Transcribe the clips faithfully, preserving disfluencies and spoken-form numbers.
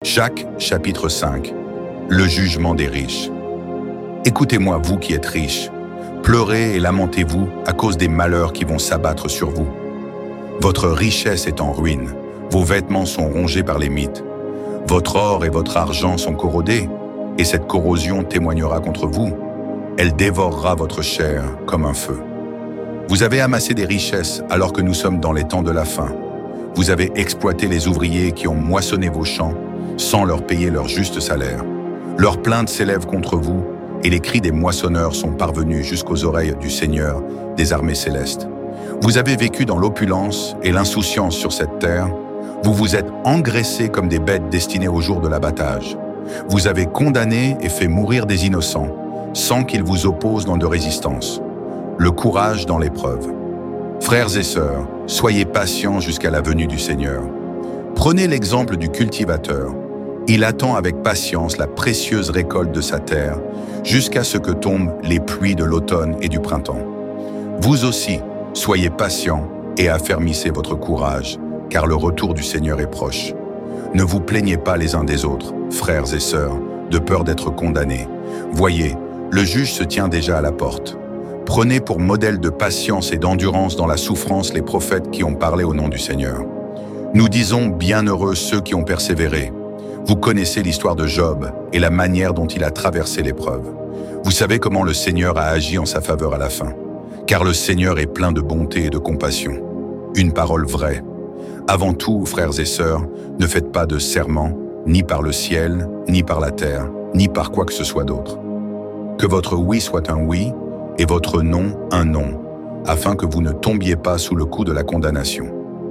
Jacques, chapitre cinq. Le jugement des riches. Écoutez-moi, vous qui êtes riches. Pleurez et lamentez-vous à cause des malheurs qui vont s'abattre sur vous. Votre richesse est en ruine. Vos vêtements sont rongés par les mythes. Votre or et votre argent sont corrodés, et cette corrosion témoignera contre vous. Elle dévorera votre chair comme un feu. Vous avez amassé des richesses alors que nous sommes dans les temps de la faim. Vous avez exploité les ouvriers qui ont moissonné vos champs sans leur payer leur juste salaire. Leurs plaintes s'élèvent contre vous et les cris des moissonneurs sont parvenus jusqu'aux oreilles du Seigneur des armées célestes. Vous avez vécu dans l'opulence et l'insouciance sur cette terre. Vous vous êtes engraissés comme des bêtes destinées au jour de l'abattage. Vous avez condamné et fait mourir des innocents sans qu'ils vous opposent dans de résistance. Le courage dans l'épreuve. Frères et sœurs, soyez patients jusqu'à la venue du Seigneur. Prenez l'exemple du cultivateur. Il attend avec patience la précieuse récolte de sa terre jusqu'à ce que tombent les pluies de l'automne et du printemps. Vous aussi, soyez patients et affermissez votre courage, car le retour du Seigneur est proche. Ne vous plaignez pas les uns des autres, frères et sœurs, de peur d'être condamnés. Voyez, le juge se tient déjà à la porte. Prenez pour modèle de patience et d'endurance dans la souffrance les prophètes qui ont parlé au nom du Seigneur. Nous disons bienheureux ceux qui ont persévéré. Vous connaissez l'histoire de Job et la manière dont il a traversé l'épreuve. Vous savez comment le Seigneur a agi en sa faveur à la fin. Car le Seigneur est plein de bonté et de compassion. Une parole vraie. Avant tout, frères et sœurs, ne faites pas de serment, ni par le ciel, ni par la terre, ni par quoi que ce soit d'autre. Que votre oui soit un oui, et votre non un non, afin que vous ne tombiez pas sous le coup de la condamnation.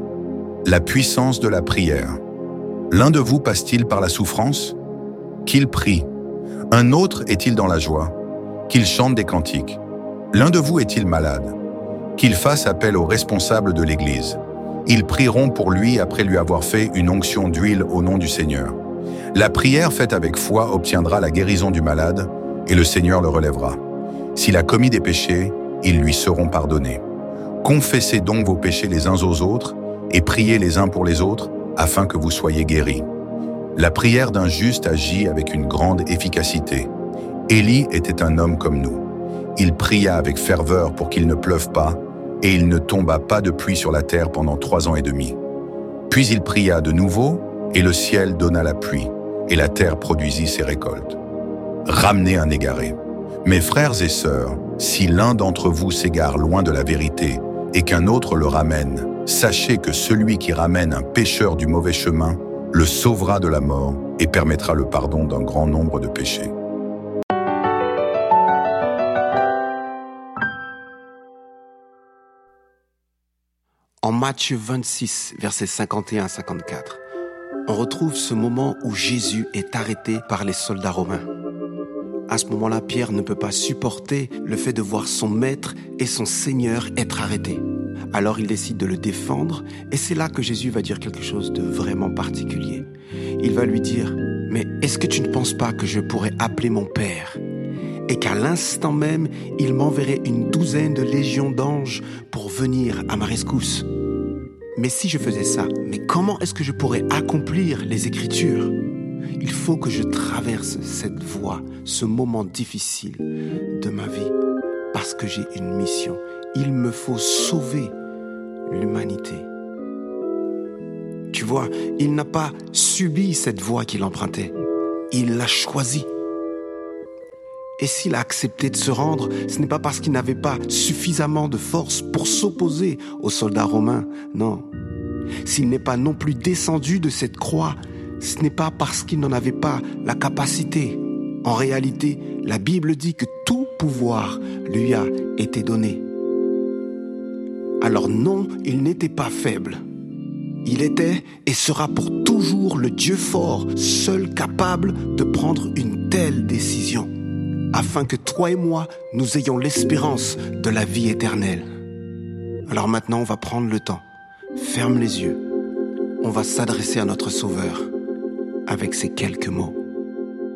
La puissance de la prière. L'un de vous passe-t-il par la souffrance? Qu'il prie. Un autre est-il dans la joie? Qu'il chante des cantiques. L'un de vous est-il malade? Qu'il fasse appel aux responsables de l'Église. Ils prieront pour lui après lui avoir fait une onction d'huile au nom du Seigneur. La prière faite avec foi obtiendra la guérison du malade et le Seigneur le relèvera. S'il a commis des péchés, ils lui seront pardonnés. Confessez donc vos péchés les uns aux autres et priez les uns pour les autres afin que vous soyez guéris. La prière d'un juste agit avec une grande efficacité. Élie était un homme comme nous. Il pria avec ferveur pour qu'il ne pleuve pas et il ne tomba pas de pluie sur la terre pendant trois ans et demi. Puis il pria de nouveau et le ciel donna la pluie et la terre produisit ses récoltes. Ramenez un égaré. Mes frères et sœurs, si l'un d'entre vous s'égare loin de la vérité et qu'un autre le ramène, sachez que celui qui ramène un pécheur du mauvais chemin le sauvera de la mort et permettra le pardon d'un grand nombre de péchés. En Matthieu vingt-six, versets cinquante et un à cinquante-quatre, on retrouve ce moment où Jésus est arrêté par les soldats romains. À ce moment-là, Pierre ne peut pas supporter le fait de voir son maître et son Seigneur être arrêtés. Alors il décide de le défendre et c'est là que Jésus va dire quelque chose de vraiment particulier. Il va lui dire « Mais est-ce que tu ne penses pas que je pourrais appeler mon Père et qu'à l'instant même, il m'enverrait une douzaine de légions d'anges pour venir à ma rescousse ? Mais si je faisais ça, mais comment est-ce que je pourrais accomplir les Écritures ? Il faut que je traverse cette voie, ce moment difficile de ma vie, parce que j'ai une mission. Il me faut sauver l'humanité. » Tu vois, il n'a pas subi cette voie qu'il empruntait. Il l'a choisie. Et s'il a accepté de se rendre, ce n'est pas parce qu'il n'avait pas suffisamment de force pour s'opposer aux soldats romains, non. S'il n'est pas non plus descendu de cette croix, ce n'est pas parce qu'il n'en avait pas la capacité. En réalité, la Bible dit que tout pouvoir lui a été donné. Alors non, il n'était pas faible. Il était et sera pour toujours le Dieu fort, seul capable de prendre une telle décision, afin que toi et moi, nous ayons l'espérance de la vie éternelle. Alors maintenant, on va prendre le temps. Ferme les yeux. On va s'adresser à notre Sauveur avec ces quelques mots.